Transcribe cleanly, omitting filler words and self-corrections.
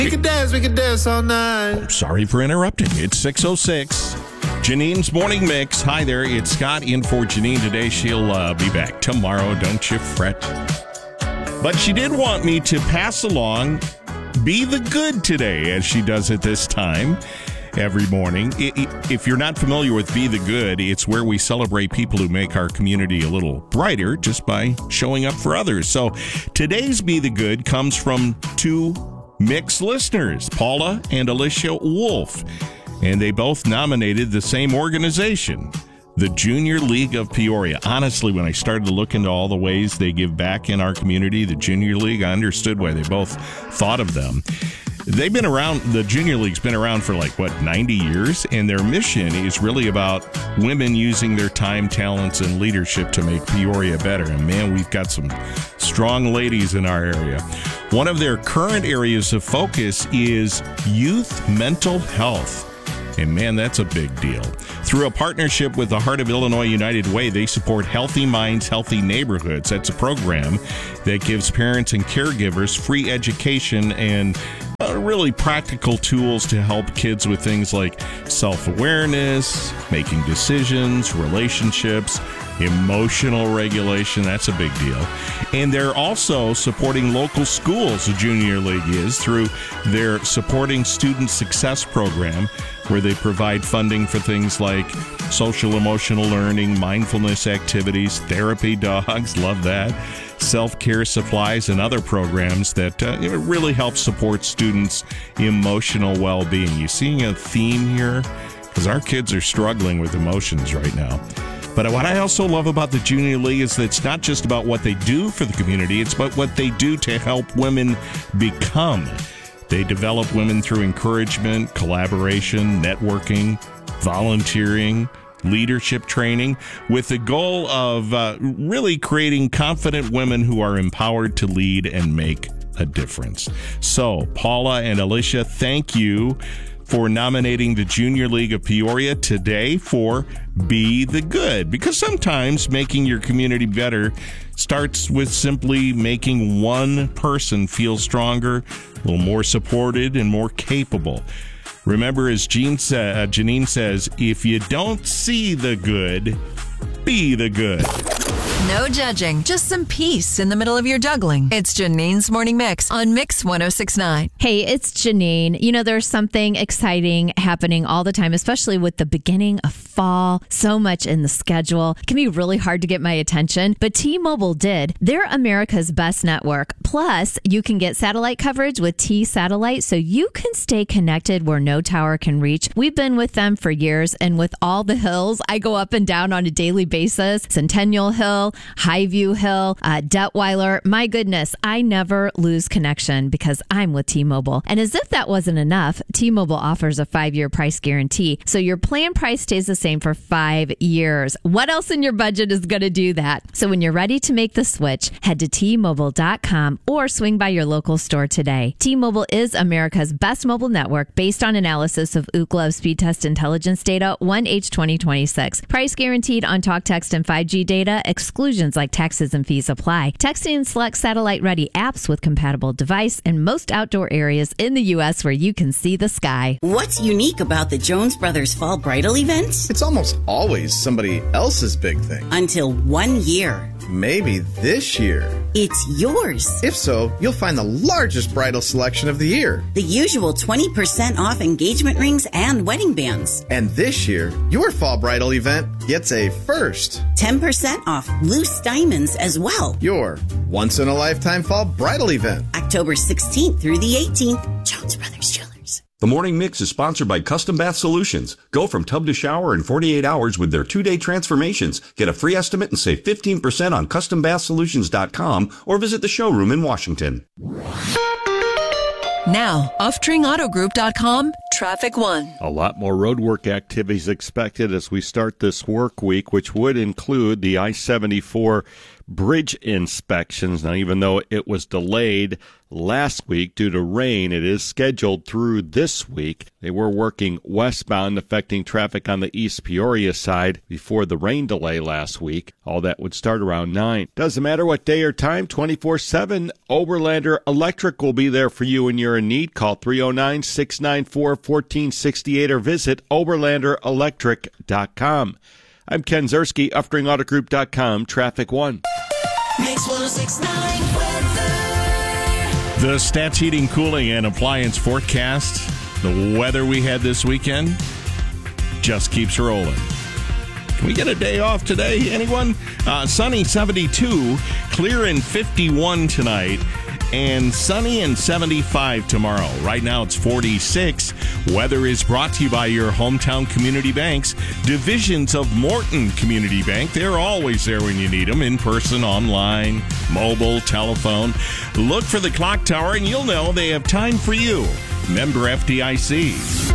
We can dance all night. Sorry for interrupting. It's 6:06. Janine's Morning Mix. Hi there. It's Scott in for Janine today. She'll be back tomorrow. Don't you fret. But she did want me to pass along Be the Good today, as she does at this time every morning. If you're not familiar with Be the Good, it's where we celebrate people who make our community a little brighter just by showing up for others. So today's Be the Good comes from two Mix listeners, Paula and Alicia Wolf, and they both nominated the same organization, the Junior League of Peoria. Honestly, when I started to look into all the ways they give back in our community, the Junior League, I understood why they both thought of them. They've been around, the Junior League's been around for 90 years, and their mission is really about women using their time, talents, and leadership to make Peoria better. And man, we've got some strong ladies in our area. One of their current areas of focus is youth mental health. And man, that's a big deal. Through a partnership with the Heart of Illinois United Way, they support Healthy Minds, Healthy Neighborhoods. That's a program that gives parents and caregivers free education and really practical tools to help kids with things like self-awareness, making decisions, relationships, emotional regulation. That's a big deal. And they're also supporting local schools, the Junior League is, through their Supporting Student Success program, where they provide funding for things like social emotional learning, mindfulness activities, therapy dogs, love that, self-care supplies, and other programs that really help support students' emotional well-being. You seeing a theme here? Because our kids are struggling with emotions right now. But what I also love about the Junior League is that it's not just about what they do for the community, it's about what they do to help women become. They develop women through encouragement, collaboration, networking, volunteering, leadership training, with the goal of really creating confident women who are empowered to lead and make a difference. So, Paula and Alicia, thank you for nominating the Junior League of Peoria today for Be the Good. Because sometimes making your community better starts with simply making one person feel stronger, a little more supported, and more capable. Remember, as Janine says, if you don't see the good, be the good. No judging, just some peace in the middle of your juggling. It's Janine's Morning Mix on Mix 106.9. Hey, it's Janine. You know, there's something exciting happening all the time, especially with the beginning of fall. So much in the schedule. It can be really hard to get my attention, but T-Mobile did. They're America's best network. Plus, you can get satellite coverage with T-Satellite, so you can stay connected where no tower can reach. We've been with them for years, and with all the hills I go up and down on a daily basis, Centennial Hill, Highview Hill, Detweiler. My goodness, I never lose connection because I'm with T-Mobile. And as if that wasn't enough, T-Mobile offers a 5-year price guarantee. So your plan price stays the same for 5 years. What else in your budget is going to do that? So when you're ready to make the switch, head to T-Mobile.com or swing by your local store today. T-Mobile is America's best mobile network based on analysis of Ookla speed test intelligence data 1H2026. Price guaranteed on talk, text, and 5G data. Exclusions like taxes and fees apply. Texting and select satellite-ready apps with compatible device in most outdoor areas in the U.S. where you can see the sky. What's unique about the Jones Brothers Fall Bridal event? It's almost always somebody else's big thing. Until 1 year. Maybe this year. It's yours. If so, you'll find the largest bridal selection of the year. The usual 20% off engagement rings and wedding bands. And this year, your fall bridal event gets a first. 10% off loose diamonds as well. Your once-in-a-lifetime fall bridal event. October 16th through the 18th. Jones Brothers Jewelers. The Morning Mix is sponsored by Custom Bath Solutions. Go from tub to shower in 48 hours with their 2-day transformations. Get a free estimate and save 15% on CustomBathSolutions.com or visit the showroom in Washington. Now, OffTringAutoGroup.com Traffic One. A lot more roadwork activities expected as we start this work week, which would include the I-74 bridge inspections. Now, even though it was delayed last week due to rain, it is scheduled through this week. They were working westbound, affecting traffic on the East Peoria side before the rain delay last week. All that would start around 9. Doesn't matter what day or time, 24/7, Oberlander Electric will be there for you when you're in need. Call 309-694-1468 or visit OberlanderElectric.com. I'm Ken Zerski, UffringAutoGroup.com, Traffic One. Mix 106.9 weather. The Stats Heating, Cooling, and Appliance forecast. The weather we had this weekend just keeps rolling. Can we get a day off today, anyone? Sunny 72, clear and 51 tonight, and sunny and 75 tomorrow. Right now it's 46. Weather is brought to you by your hometown community banks, divisions of Morton Community Bank. They're always there when you need them, in person, online, mobile, telephone. Look for the clock tower and you'll know they have time for you. Member FDIC.